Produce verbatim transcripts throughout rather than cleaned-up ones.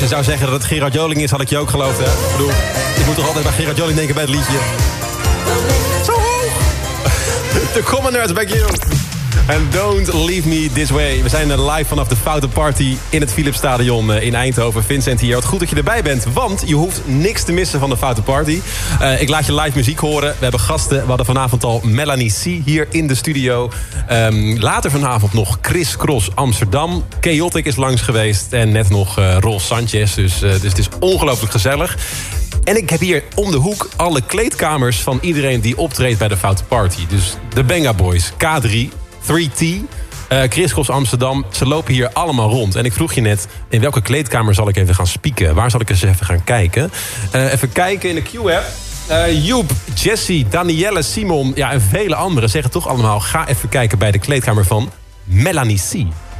je zou zeggen dat het Gerard Joling is, had ik je ook geloofd, hè? Ik bedoel, ik moet toch altijd bij Gerard Joling denken bij het liedje. Zo hoog! De Commoners back you. And don't leave me this way. We zijn live vanaf de Foute Party in het Philipsstadion in Eindhoven. Vincent hier, wat goed dat je erbij bent. Want je hoeft niks te missen van de Foute Party. Uh, ik laat je live muziek horen. We hebben gasten. We hadden vanavond al Melanie C. hier in de studio. Um, later vanavond nog Chris Cross Amsterdam. Chaotic is langs geweest. En net nog uh, Ros Sanchez. Dus, uh, dus het is ongelooflijk gezellig. En ik heb hier om de hoek alle kleedkamers van iedereen die optreedt bij de Foute Party. Dus de Benga Boys, K drie... drie T, uh, Chris Cross Amsterdam. Ze lopen hier allemaal rond. En ik vroeg je net, in welke kleedkamer zal ik even gaan spieken? Waar zal ik eens even gaan kijken? Uh, even kijken in de Q-app. Uh, Joep, Jessie, Danielle, Simon, ja, en vele anderen zeggen toch allemaal... ga even kijken bij de kleedkamer van Melanie C.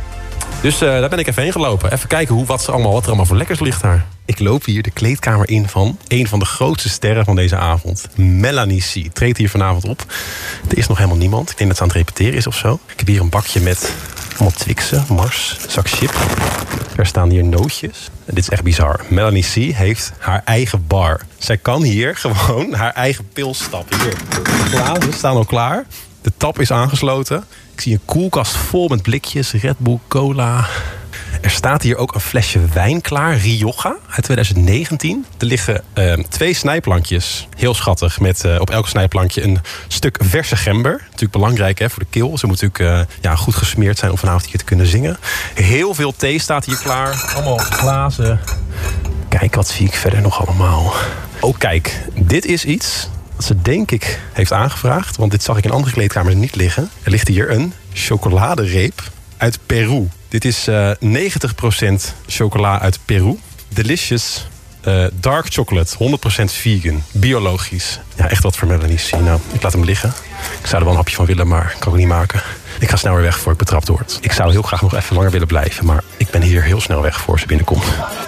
Dus uh, daar ben ik even heen gelopen. Even kijken hoe, wat, ze allemaal, wat er allemaal voor lekkers ligt daar. Ik loop hier de kleedkamer in van een van de grootste sterren van deze avond. Melanie C. treedt hier vanavond op. Er is nog helemaal niemand. Ik denk dat ze aan het repeteren is of zo. Ik heb hier een bakje met allemaal Twixen, Mars, zak chip. Er staan hier nootjes. En dit is echt bizar. Melanie C. heeft haar eigen bar. Zij kan hier gewoon haar eigen pils stappen. Hier, de glazen staan al klaar. De tap is aangesloten. Ik zie een koelkast vol met blikjes, Red Bull, cola. Er staat hier ook een flesje wijn klaar, Rioja, uit twintig negentien. Er liggen uh, twee snijplankjes, heel schattig, met uh, op elk snijplankje een stuk verse gember. Natuurlijk belangrijk, hè, voor de keel. Ze moet natuurlijk uh, ja, goed gesmeerd zijn om vanavond hier te kunnen zingen. Heel veel thee staat hier klaar, allemaal glazen. Kijk, wat zie ik verder nog allemaal. Oh, kijk, dit is iets wat ze denk ik heeft aangevraagd, want dit zag ik in andere kleedkamers niet liggen. Er ligt hier een chocoladereep uit Peru. Dit is uh, negentig procent chocola uit Peru. Delicious uh, dark chocolate, honderd procent vegan, biologisch. Ja, echt wat voor Melanie C. Nou, ik laat hem liggen. Ik zou er wel een hapje van willen, maar kan ik niet maken. Ik ga snel weer weg voor ik betrapt word. Ik zou heel graag nog even langer willen blijven, maar ik ben hier heel snel weg voor ze binnenkomt.